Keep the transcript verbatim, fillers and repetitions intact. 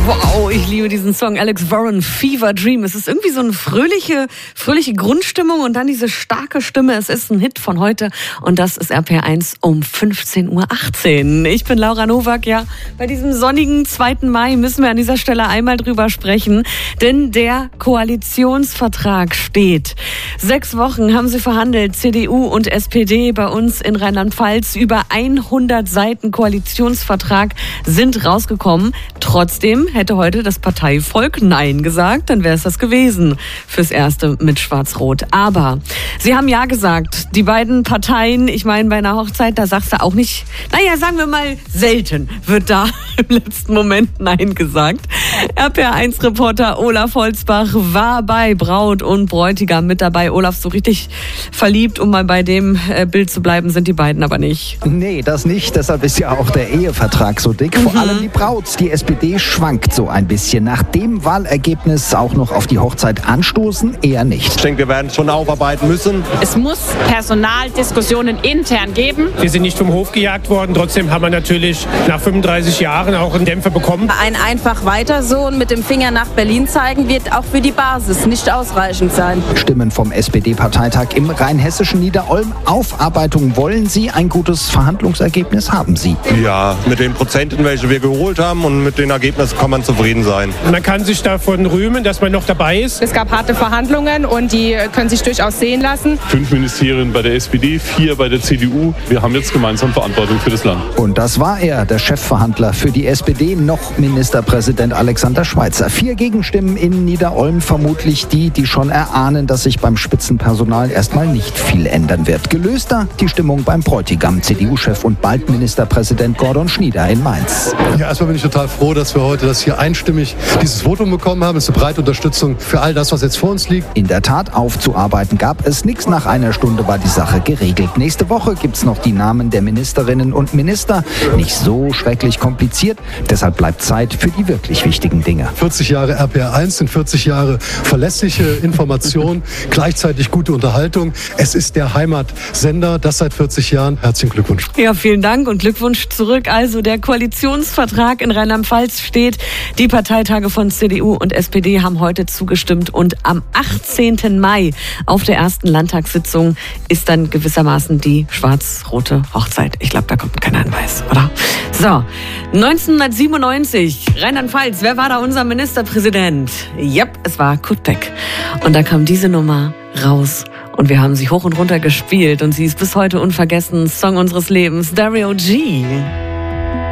Wow, ich liebe diesen Song. Alex Warren, Fever Dream. Es ist irgendwie so eine fröhliche, fröhliche Grundstimmung und dann diese starke Stimme. Es ist ein Hit von heute und das ist R P R eins um fünfzehn Uhr achtzehn. Ich bin Laura Nowak. Ja, bei diesem sonnigen zweiten Mai müssen wir an dieser Stelle einmal drüber sprechen, denn der Koalitionsvertrag steht. Sechs Wochen haben sie verhandelt, C D U und S P D bei uns in Rheinland-Pfalz. Über hundert Seiten Koalitionsvertrag sind rausgekommen. Trotzdem hätte heute das Parteivolk Nein gesagt, dann wäre es das gewesen fürs Erste mit Schwarz-Rot. Aber sie haben Ja gesagt. Die beiden Parteien, ich meine, bei einer Hochzeit, da sagst du auch nicht, naja, sagen wir mal, selten wird da im letzten Moment Nein gesagt. R P R eins Reporter Olaf Holzbach war bei Braut und Bräutigam mit dabei. Olaf, so richtig verliebt, um mal bei dem Bild zu bleiben, sind die beiden aber nicht. Nee, das nicht. Deshalb ist ja auch der Ehevertrag so dick. Vor Mhm. allem die Braut. Die S P D schwankt so ein bisschen. Nach dem Wahlergebnis auch noch auf die Hochzeit anstoßen? Eher nicht. Ich denke, wir werden es schon aufarbeiten müssen. Es muss Personaldiskussionen intern geben. Wir sind nicht vom Hof gejagt worden. Trotzdem haben wir natürlich nach fünfunddreißig Jahren auch einen Dämpfer bekommen. Ein einfach weiter so und mit dem Finger nach Berlin zeigen wird auch für die Basis nicht ausreichend sein. Stimmen vom S P D-Parteitag im rheinhessischen Niederolm. Aufarbeitung wollen sie. Ein gutes Verhandlungsergebnis haben sie. Ja, mit den Prozenten, welche wir geholt haben und mit den Ergebnissen kann man zufrieden sein. Man kann sich davon rühmen, dass man noch dabei ist. Es gab harte Verhandlungen und die können sich durchaus sehen lassen. Fünf Ministerien bei der S P D, vier bei der C D U. Wir haben jetzt gemeinsam Verantwortung für das Land. Und das war er, der Chefverhandler für die S P D, noch Ministerpräsident Alexander Schweitzer. Vier Gegenstimmen in Niederolm, vermutlich die, die schon erahnen, dass sich beim Spitzenpersonal erstmal nicht viel ändern wird. Gelöster die Stimmung beim Bräutigam, C D U-Chef und bald Ministerpräsident Gordon Schnieder in Mainz. Ja, erstmal bin ich total froh, dass wir heute das hier einstimmig dieses Votum bekommen haben. Es ist eine breite Unterstützung für all das, was jetzt vor uns liegt. In der Tat, aufzuarbeiten gab es nichts. Nach einer Stunde war die Sache geregelt. Nächste Woche gibt's noch die Namen der Ministerinnen und Minister. Nicht so schrecklich kompliziert. Deshalb bleibt Zeit für die wirklich wichtigen Dinge. vierzig Jahre R P R eins sind vierzig Jahre verlässliche Information, gleichzeitig gute Unterhaltung. Es ist der Heimatsender, das seit vierzig Jahren. Herzlichen Glückwunsch. Ja, vielen Dank und Glückwunsch zurück. Also der Koalitionsvertrag in Rheinland-Pfalz steht. Die Parteitage von C D U und S P D haben heute zugestimmt und am achtzehnten Mai auf der ersten Landtagssitzung ist dann gewissermaßen die schwarz-rote Hochzeit. Ich glaube, da kommt kein Hinweis, oder? So, neunzehnhundertsiebenundneunzig, Rheinland-Pfalz, wer war da unser Ministerpräsident? Yep, es war Kurt Beck. Und da kam diese Nummer raus. Und wir haben sie hoch und runter gespielt und sie ist bis heute unvergessen. Song unseres Lebens, Dario G.